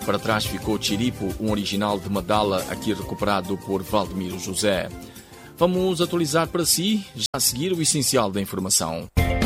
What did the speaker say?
Para trás ficou Chiripo, um original de Madala, aqui recuperado por Valdemiro José. Vamos atualizar para si, já a seguir, o essencial da informação.